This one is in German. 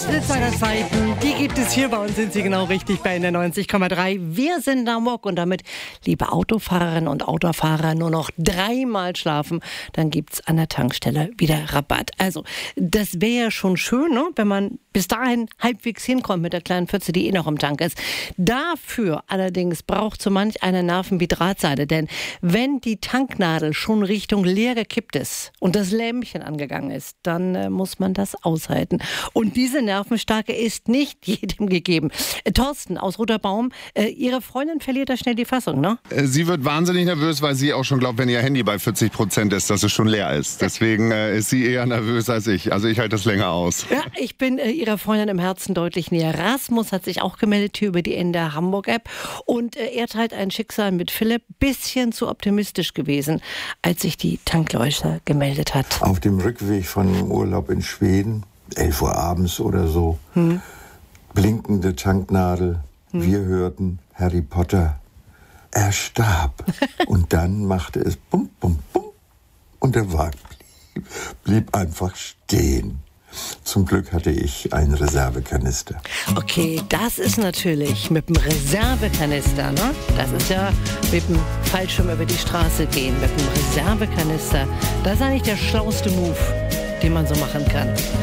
Insiderzeiten, die gibt es hier bei uns, sind Sie genau richtig bei der 90,3. Wir sind in Hamburg und damit, liebe Autofahrerinnen und Autofahrer, nur noch 3-mal schlafen, dann gibt's an der Tankstelle wieder Rabatt. Also, das wäre ja schon schön, ne? Wenn man bis dahin halbwegs hinkommt mit der kleinen Pfütze, die noch im Tank ist. Dafür allerdings braucht so manch einer Nerven wie Drahtseile, denn wenn die Tanknadel schon Richtung leer gekippt ist und das Lämpchen angegangen ist, dann muss man das aushalten. Und diese Nervenstärke ist nicht jedem gegeben. Thorsten aus Roter Baum, Ihre Freundin verliert da schnell die Fassung, ne? Sie wird wahnsinnig nervös, weil sie auch schon glaubt, wenn ihr Handy bei 40% ist, dass es schon leer ist. Deswegen ist sie eher nervös als ich. Also ich halte das länger aus. Ja, ich bin Ihrer Freundin im Herzen deutlich näher. Rasmus hat sich auch gemeldet hier über die NDR Hamburg-App und er teilt ein Schicksal mit Philipp. Bisschen zu optimistisch gewesen, als sich die Tankleuchter gemeldet hat. Auf dem Rückweg von Urlaub in Schweden, 11 Uhr abends oder so, blinkende Tanknadel, wir hörten Harry Potter, er starb. Und dann machte es bum, bum, bum und der Wagen blieb einfach stehen. Zum Glück hatte ich einen Reservekanister. Okay, das ist natürlich mit dem Reservekanister, ne? Das ist ja mit dem Fallschirm über die Straße gehen, mit dem Reservekanister. Das ist eigentlich der schlauste Move, den man so machen kann.